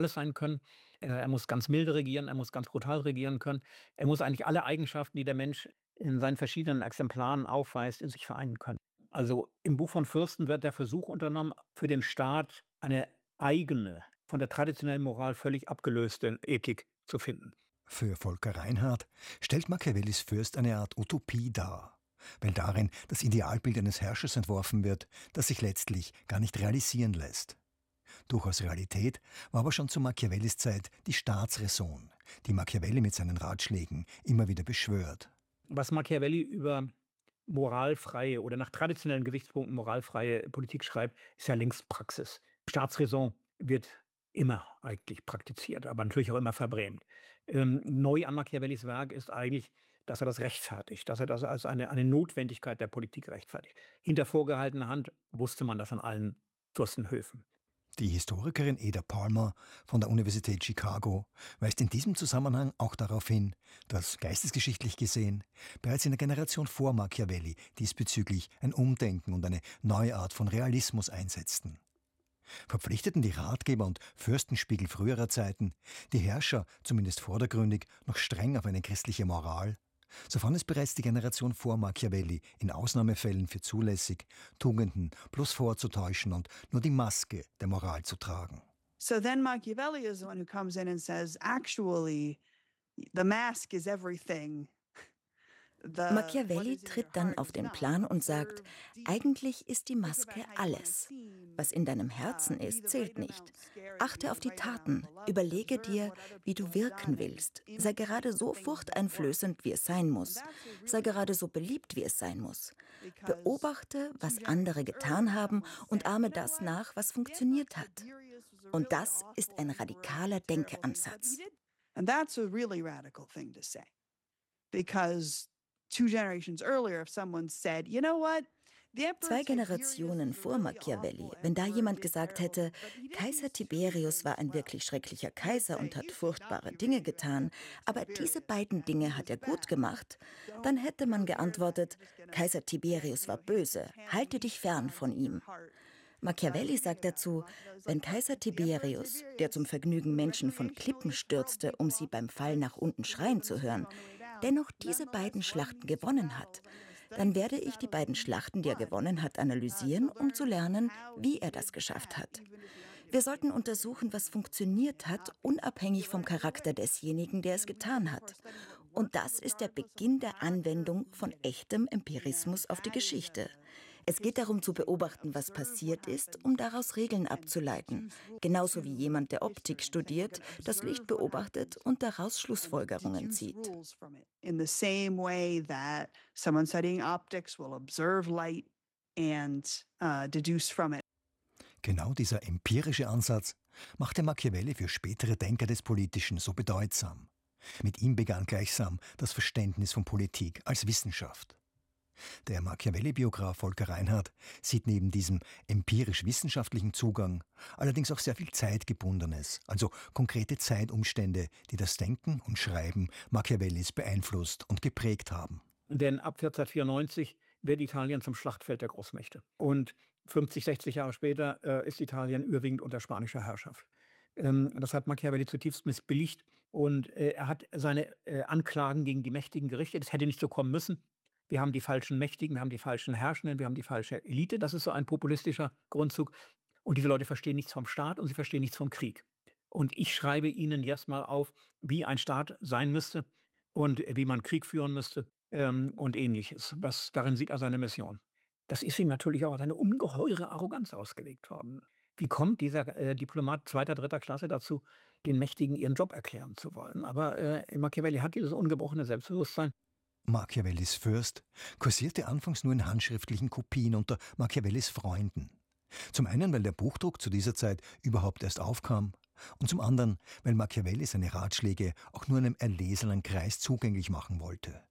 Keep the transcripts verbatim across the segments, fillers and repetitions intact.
alles sein können. Äh, er muss ganz milde regieren, er muss ganz brutal regieren können. Er muss eigentlich alle Eigenschaften, die der Mensch in seinen verschiedenen Exemplaren aufweist, in sich vereinen können. Also im Buch von Fürsten wird der Versuch unternommen, für den Staat eine eigene, von der traditionellen Moral völlig abgelöste Ethik zu finden. Für Volker Reinhardt stellt Machiavellis Fürst eine Art Utopie dar, weil darin das Idealbild eines Herrschers entworfen wird, das sich letztlich gar nicht realisieren lässt. Durchaus Realität war aber schon zu Machiavellis Zeit die Staatsräson, die Machiavelli mit seinen Ratschlägen immer wieder beschwört. Was Machiavelli über moralfreie oder nach traditionellen Gesichtspunkten moralfreie Politik schreibt, ist ja längst Praxis. Staatsräson wird immer eigentlich praktiziert, aber natürlich auch immer verbrämt. Ähm, neu an Machiavellis Werk ist eigentlich, dass er das rechtfertigt, dass er das als eine, eine Notwendigkeit der Politik rechtfertigt. Hinter vorgehaltener Hand wusste man das an allen Fürstenhöfen. Die Historikerin Ada Palmer von der Universität Chicago weist in diesem Zusammenhang auch darauf hin, dass geistesgeschichtlich gesehen bereits in der Generation vor Machiavelli diesbezüglich ein Umdenken und eine neue Art von Realismus einsetzten. Verpflichteten die Ratgeber und Fürstenspiegel früherer Zeiten die Herrscher, zumindest vordergründig, noch streng auf eine christliche Moral, so fand es bereits die Generation vor Machiavelli in Ausnahmefällen für zulässig, Tugenden bloß vorzutäuschen und nur die Maske der Moral zu tragen. So then Machiavelli is the one who comes in and says, actually, the mask is everything. Machiavelli tritt dann auf den Plan und sagt, eigentlich ist die Maske alles. Was in deinem Herzen ist, zählt nicht. Achte auf die Taten, überlege dir, wie du wirken willst. Sei gerade so furchteinflößend, wie es sein muss. Sei gerade so beliebt, wie es sein muss. Beobachte, was andere getan haben und ahme das nach, was funktioniert hat. Und das ist ein radikaler Denkeansatz. And that's a really radical thing to say. Because two generations earlier, if someone said, you know what? Zwei Generationen vor Machiavelli, wenn da jemand gesagt hätte, Kaiser Tiberius war ein wirklich schrecklicher Kaiser und hat furchtbare Dinge getan, aber diese beiden Dinge hat er gut gemacht, dann hätte man geantwortet, Kaiser Tiberius war böse, halte dich fern von ihm. Machiavelli sagt dazu, wenn Kaiser Tiberius, der zum Vergnügen Menschen von Klippen stürzte, um sie beim Fall nach unten schreien zu hören, dennoch diese beiden Schlachten gewonnen hat, dann werde ich die beiden Schlachten, die er gewonnen hat, analysieren, um zu lernen, wie er das geschafft hat. Wir sollten untersuchen, was funktioniert hat, unabhängig vom Charakter desjenigen, der es getan hat. Und das ist der Beginn der Anwendung von echtem Empirismus auf die Geschichte. Es geht darum zu beobachten, was passiert ist, um daraus Regeln abzuleiten. Genauso wie jemand, der Optik studiert, das Licht beobachtet und daraus Schlussfolgerungen zieht. In the same way that someone studying optics will observe light and uh, deduce from it. Genau dieser empirische Ansatz machte Machiavelli für spätere Denker des Politischen so bedeutsam. Mit ihm begann gleichsam das Verständnis von Politik als Wissenschaft. Der Machiavelli-Biograf Volker Reinhardt sieht neben diesem empirisch-wissenschaftlichen Zugang allerdings auch sehr viel Zeitgebundenes, also konkrete Zeitumstände, die das Denken und Schreiben Machiavellis beeinflusst und geprägt haben. Denn ab vierzehnhundertvierundneunzig wird Italien zum Schlachtfeld der Großmächte. Und fünfzig, sechzig Jahre später äh, ist Italien überwiegend unter spanischer Herrschaft. Ähm, das hat Machiavelli zutiefst missbilligt und äh, er hat seine äh, Anklagen gegen die Mächtigen gerichtet. Es hätte nicht so kommen müssen. Wir haben die falschen Mächtigen, wir haben die falschen Herrschenden, wir haben die falsche Elite. Das ist so ein populistischer Grundzug. Und diese Leute verstehen nichts vom Staat und sie verstehen nichts vom Krieg. Und ich schreibe ihnen jetzt mal auf, wie ein Staat sein müsste und wie man Krieg führen müsste ähm, und Ähnliches. Was, darin sieht er seine Mission. Das ist ihm natürlich auch als eine ungeheure Arroganz ausgelegt worden. Wie kommt dieser äh, Diplomat zweiter, dritter Klasse dazu, den Mächtigen ihren Job erklären zu wollen? Aber äh, Machiavelli hat dieses ungebrochene Selbstbewusstsein. Machiavellis Fürst kursierte anfangs nur in handschriftlichen Kopien unter Machiavellis Freunden. Zum einen, weil der Buchdruck zu dieser Zeit überhaupt erst aufkam und zum anderen, weil Machiavelli seine Ratschläge auch nur einem erlesenen Kreis zugänglich machen wollte.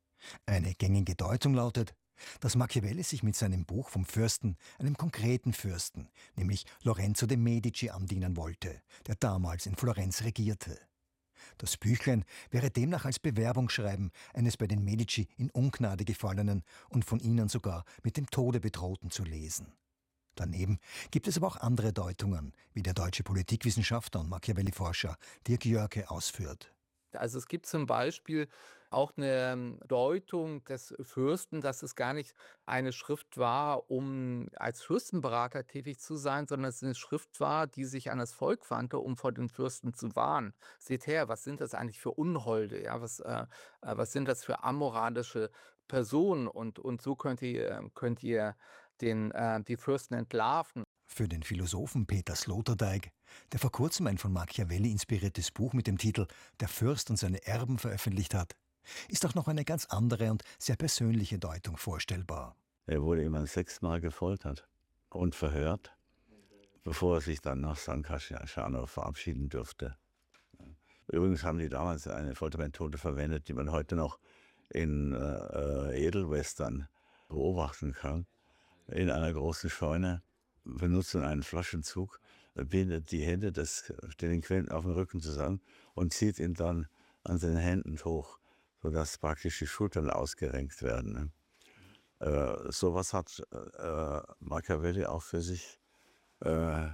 Eine gängige Deutung lautet, dass Machiavelli sich mit seinem Buch vom Fürsten einem konkreten Fürsten, nämlich Lorenzo de' Medici, andienen wollte, der damals in Florenz regierte. Das Büchlein wäre demnach als Bewerbungsschreiben eines bei den Medici in Ungnade gefallenen und von ihnen sogar mit dem Tode bedrohten zu lesen. Daneben gibt es aber auch andere Deutungen, wie der deutsche Politikwissenschaftler und Machiavelli-Forscher Dirk Jörke ausführt. Also es gibt zum Beispiel auch eine Deutung des Fürsten, dass es gar nicht eine Schrift war, um als Fürstenberater tätig zu sein, sondern es eine Schrift war, die sich an das Volk wandte, um vor den Fürsten zu warnen. Seht her, was sind das eigentlich für Unholde? Ja, was, äh, äh, was sind das für amoralische Personen? Und, und so könnt ihr, könnt ihr den, äh, die Fürsten entlarven. Für den Philosophen Peter Sloterdijk, der vor kurzem ein von Machiavelli inspiriertes Buch mit dem Titel »Der Fürst und seine Erben« veröffentlicht hat, ist auch noch eine ganz andere und sehr persönliche Deutung vorstellbar. Er wurde immer sechsmal gefoltert und verhört, bevor er sich dann nach San Casciano verabschieden durfte. Übrigens haben die damals eine Foltermethode verwendet, die man heute noch in äh, Edelwestern beobachten kann. In einer großen Scheune benutzen einen Flaschenzug, bindet die Hände des Delinquenten auf dem Rücken zusammen und zieht ihn dann an den Händen hoch, sodass praktisch die Schultern ausgerenkt werden. Äh, sowas hat äh, Machiavelli auch für sich äh,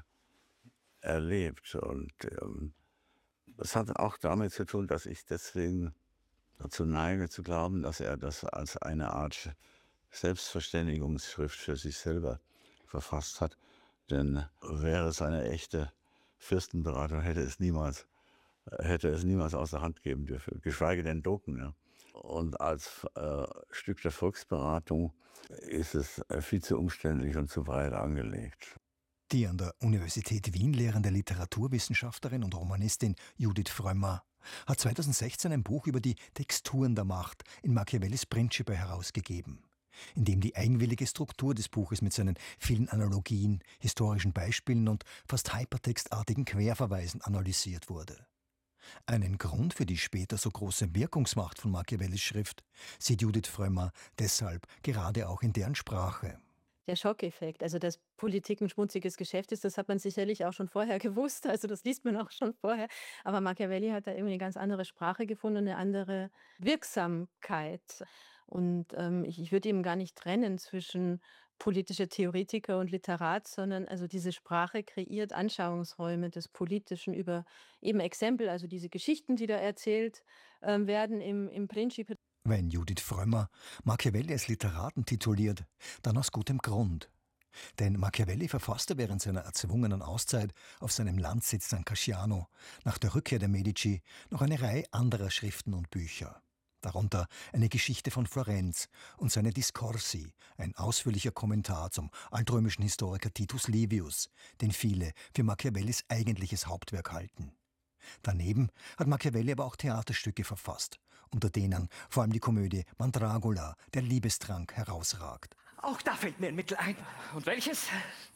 erlebt. Und ähm, das hat auch damit zu tun, dass ich deswegen dazu neige zu glauben, dass er das als eine Art Selbstverständigungsschrift für sich selber verfasst hat. Denn wäre es eine echte Fürstenberatung, hätte es niemals, hätte es niemals aus der Hand geben dürfen, geschweige denn drucken. Ja. Und als äh, Stück der Volksberatung ist es viel zu umständlich und zu breit angelegt. Die an der Universität Wien lehrende Literaturwissenschaftlerin und Romanistin Judith Frömmer hat zweitausendsechzehn ein Buch über die Texturen der Macht in Machiavellis Principe herausgegeben, in dem die eigenwillige Struktur des Buches mit seinen vielen Analogien, historischen Beispielen und fast hypertextartigen Querverweisen analysiert wurde. Einen Grund für die später so große Wirkungsmacht von Machiavellis Schrift sieht Judith Frömmer deshalb gerade auch in deren Sprache. Der Schockeffekt, also dass Politik ein schmutziges Geschäft ist, das hat man sicherlich auch schon vorher gewusst, also das liest man auch schon vorher. Aber Machiavelli hat da irgendwie eine ganz andere Sprache gefunden und eine andere Wirksamkeit. Und ähm, ich, ich würde eben gar nicht trennen zwischen politischer Theoretiker und Literat, sondern also diese Sprache kreiert Anschauungsräume des Politischen über eben Exempel, also diese Geschichten, die da erzählt ähm, werden im, im Principe. Wenn Judith Frömmer Machiavelli als Literaten tituliert, dann aus gutem Grund. Denn Machiavelli verfasste während seiner erzwungenen Auszeit auf seinem Landsitz San Casciano nach der Rückkehr der Medici noch eine Reihe anderer Schriften und Bücher. Darunter eine Geschichte von Florenz und seine Discorsi, ein ausführlicher Kommentar zum altrömischen Historiker Titus Livius, den viele für Machiavellis eigentliches Hauptwerk halten. Daneben hat Machiavelli aber auch Theaterstücke verfasst, unter denen vor allem die Komödie Mandragola, der Liebestrank, herausragt. Auch da fällt mir ein Mittel ein. Und welches?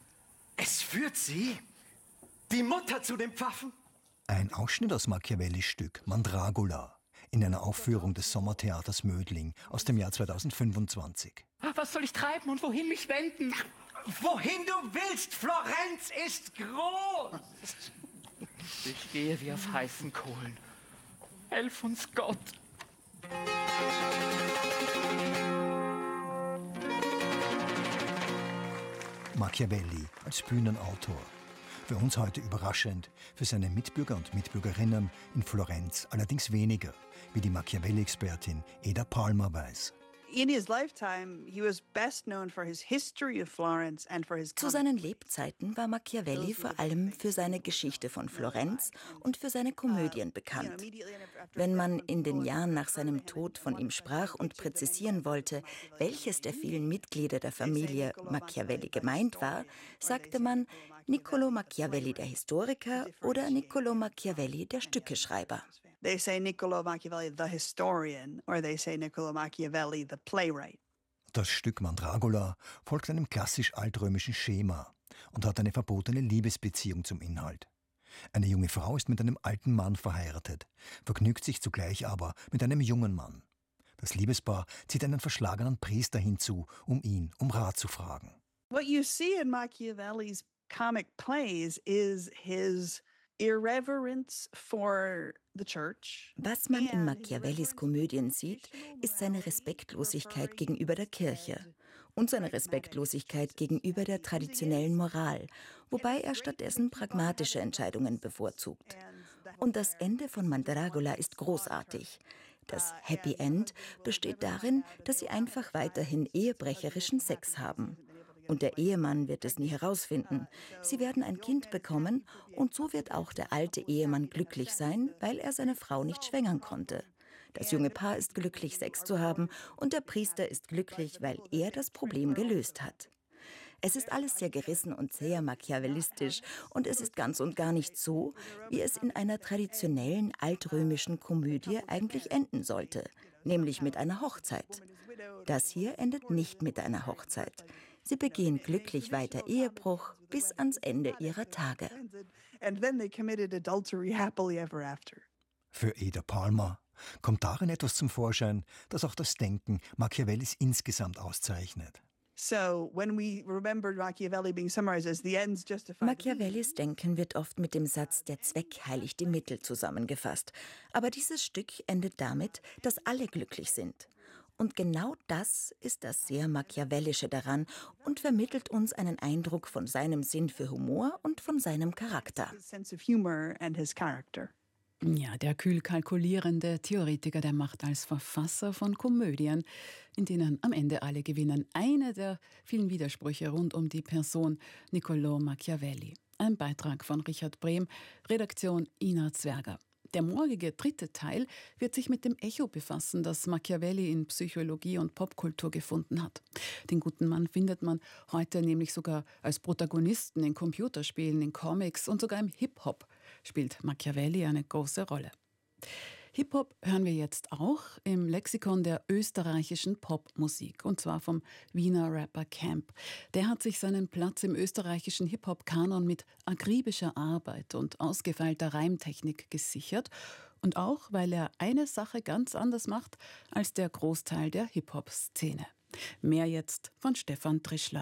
Es führt sie, die Mutter, zu dem Pfaffen. Ein Ausschnitt aus Machiavellis Stück Mandragola in einer Aufführung des Sommertheaters Mödling aus dem Jahr zweitausendfünfundzwanzig. Was soll ich treiben und wohin mich wenden? Wohin du willst, Florenz ist groß. Ich gehe wie auf heißen Kohlen. Helf uns, Gott. Machiavelli als Bühnenautor. Für uns heute überraschend, für seine Mitbürger und Mitbürgerinnen in Florenz allerdings weniger, wie die Machiavelli-Expertin Eda Palmer weiß. In his lifetime, he was best known for his history of Florence and for his Zu seinen Lebzeiten war Machiavelli vor allem für seine Geschichte von Florenz und für seine Komödien bekannt. Wenn man in den Jahren nach seinem Tod von ihm sprach und präzisieren wollte, welches der vielen Mitglieder der Familie Machiavelli gemeint war, sagte man Niccolò Machiavelli der Historiker oder Niccolò Machiavelli der Stückeschreiber. They say Niccolò Machiavelli the historian, or they say Niccolò Machiavelli the playwright. Das Stück Mandragola folgt einem klassisch altrömischen Schema und hat eine verbotene Liebesbeziehung zum Inhalt. Eine junge Frau ist mit einem alten Mann verheiratet, vergnügt sich zugleich aber mit einem jungen Mann. Das Liebespaar zieht einen verschlagenen Priester hinzu, um ihn um Rat zu fragen. What you see in Machiavelli's comic plays is his irreverence for the church. Was man in Machiavellis Komödien sieht, ist seine Respektlosigkeit gegenüber der Kirche und seine Respektlosigkeit gegenüber der traditionellen Moral, wobei er stattdessen pragmatische Entscheidungen bevorzugt. Und das Ende von Mandragola ist großartig. Das Happy End besteht darin, dass sie einfach weiterhin ehebrecherischen Sex haben. Und der Ehemann wird es nie herausfinden. Sie werden ein Kind bekommen und so wird auch der alte Ehemann glücklich sein, weil er seine Frau nicht schwängern konnte. Das junge Paar ist glücklich, Sex zu haben und der Priester ist glücklich, weil er das Problem gelöst hat. Es ist alles sehr gerissen und sehr machiavellistisch und es ist ganz und gar nicht so, wie es in einer traditionellen altrömischen Komödie eigentlich enden sollte, nämlich mit einer Hochzeit. Das hier endet nicht mit einer Hochzeit. Sie begehen glücklich weiter Ehebruch bis ans Ende ihrer Tage. Für Ada Palmer kommt darin etwas zum Vorschein, das auch das Denken Machiavellis insgesamt auszeichnet. Machiavellis Denken wird oft mit dem Satz „Der Zweck heiligt die Mittel" zusammengefasst. Aber dieses Stück endet damit, dass alle glücklich sind. Und genau das ist das sehr Machiavellische daran und vermittelt uns einen Eindruck von seinem Sinn für Humor und von seinem Charakter. Ja, der kühl kalkulierende Theoretiker der Macht als Verfasser von Komödien, in denen am Ende alle gewinnen. Eine der vielen Widersprüche rund um die Person Niccolò Machiavelli. Ein Beitrag von Richard Brehm, Redaktion Ina Zwerger. Der morgige dritte Teil wird sich mit dem Echo befassen, das Machiavelli in Psychologie und Popkultur gefunden hat. Den guten Mann findet man heute nämlich sogar als Protagonisten in Computerspielen, in Comics und sogar im Hip-Hop spielt Machiavelli eine große Rolle. Hip-Hop hören wir jetzt auch im Lexikon der österreichischen Popmusik, und zwar vom Wiener Rapper Camp. Der hat sich seinen Platz im österreichischen Hip-Hop-Kanon mit akribischer Arbeit und ausgefeilter Reimtechnik gesichert und auch, weil er eine Sache ganz anders macht als der Großteil der Hip-Hop-Szene. Mehr jetzt von Stefan Trischler.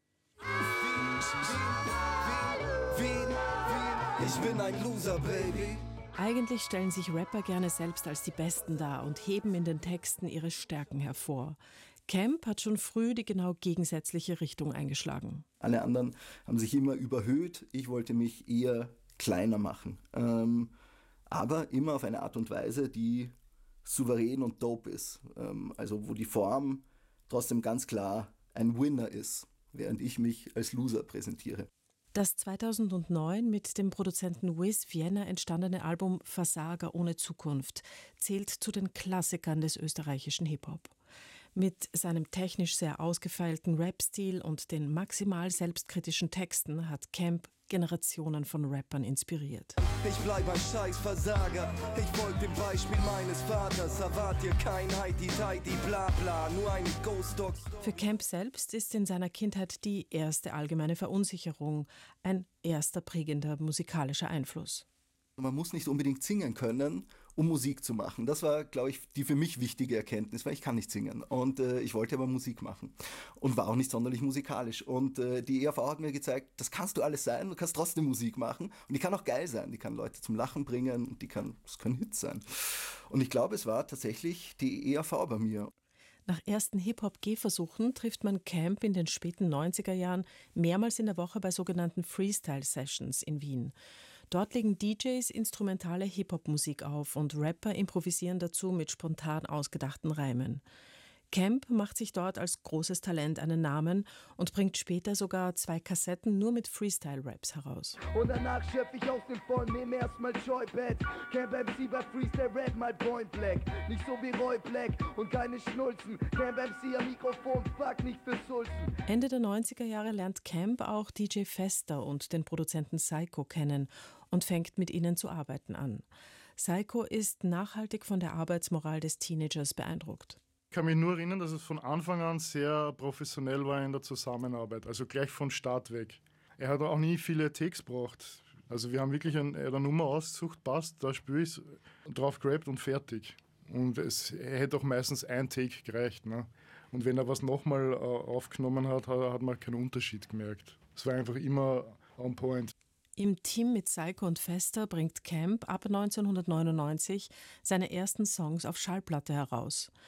Ich bin ein Loser, Baby. Eigentlich stellen sich Rapper gerne selbst als die Besten dar und heben in den Texten ihre Stärken hervor. Camp hat schon früh die genau gegensätzliche Richtung eingeschlagen. Alle anderen haben sich immer überhöht, ich wollte mich eher kleiner machen. Ähm, aber immer auf eine Art und Weise, die souverän und dope ist. Ähm, also wo die Form trotzdem ganz klar ein Winner ist, während ich mich als Loser präsentiere. Das zweitausendneun mit dem Produzenten Wiz Vienna entstandene Album Versager ohne Zukunft zählt zu den Klassikern des österreichischen Hip-Hop. Mit seinem technisch sehr ausgefeilten Rap-Stil und den maximal selbstkritischen Texten hat Camp Generationen von Rappern inspiriert. Ich bleib ein scheiß Versager, ich folg dem Beispiel meines Vaters, erwart ihr kein Heidi-Teidi, bla bla, nur ein Ghost-Dog. Für Camp selbst ist in seiner Kindheit die erste allgemeine Verunsicherung ein erster prägender musikalischer Einfluss. Man muss nicht unbedingt singen können, um Musik zu machen. Das war, glaube ich, die für mich wichtige Erkenntnis, weil ich kann nicht singen. Und äh, ich wollte aber Musik machen und war auch nicht sonderlich musikalisch. Und äh, die E R V hat mir gezeigt, das kannst du alles sein, du kannst trotzdem Musik machen. Und die kann auch geil sein, die kann Leute zum Lachen bringen und die kann, das können Hits sein. Und ich glaube, es war tatsächlich die E R V bei mir. Nach ersten Hip-Hop-Gehversuchen trifft man Camp in den späten neunziger Jahren mehrmals in der Woche bei sogenannten Freestyle-Sessions in Wien. Dort legen D Js instrumentale Hip-Hop-Musik auf und Rapper improvisieren dazu mit spontan ausgedachten Reimen. Camp macht sich dort als großes Talent einen Namen und bringt später sogar zwei Kassetten nur mit Freestyle-Raps heraus. Und danach schöpf ich aus dem Vollen, nehm erstmal Joybett. Camp M C bei Freestyle Rap mal Point Black. Nicht so wie Roy Black und keine Schnulzen. Camp M C am Mikrofon, fuck nicht für Sulzen. Ende der neunziger Jahre lernt Camp auch D J Fester und den Produzenten Psycho kennen und fängt mit ihnen zu arbeiten an. Psycho ist nachhaltig von der Arbeitsmoral des Teenagers beeindruckt. Ich kann mich nur erinnern, dass es von Anfang an sehr professionell war in der Zusammenarbeit, also gleich von Start weg. Er hat auch nie viele Takes gebraucht. Also wir haben wirklich ein, eine Nummer ausgesucht, passt, da spüre ich es, drauf gerappt und fertig. Und es er hätte auch meistens ein Take gereicht. Ne? Und wenn er was nochmal äh, aufgenommen hat, hat, hat man keinen Unterschied gemerkt. Es war einfach immer on point. Im Team mit Psycho und Fester bringt Camp ab neunzehnhundertneunundneunzig seine ersten Songs auf Schallplatte heraus.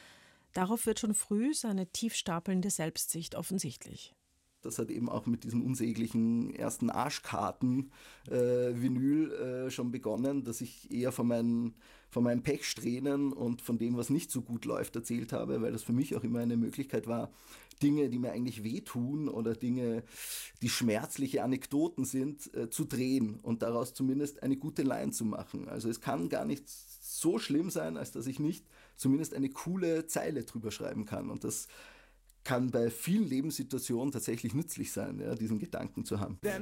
Darauf wird schon früh seine tief stapelnde Selbstsicht offensichtlich. Das hat eben auch mit diesem unsäglichen ersten Arschkarten-Vinyl äh, äh, schon begonnen, dass ich eher von meinen, von meinen Pechsträhnen und von dem, was nicht so gut läuft, erzählt habe, weil das für mich auch immer eine Möglichkeit war, Dinge, die mir eigentlich wehtun oder Dinge, die schmerzliche Anekdoten sind, äh, zu drehen und daraus zumindest eine gute Line zu machen. Also es kann gar nicht so schlimm sein, als dass ich nicht zumindest eine coole Zeile drüber schreiben kann. Und das kann bei vielen Lebenssituationen tatsächlich nützlich sein, ja, diesen Gedanken zu haben.